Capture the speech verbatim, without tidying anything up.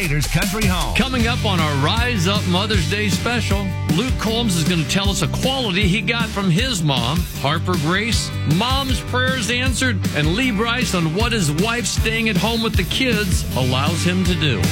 Gators Country Home. Coming up on our Rise Up Mother's Day special, Luke Combs is going to tell us a quality he got from his mom, Harper Grace, mom's prayers answered, and Lee Bryce on what his wife staying at home with the kids allows him to do.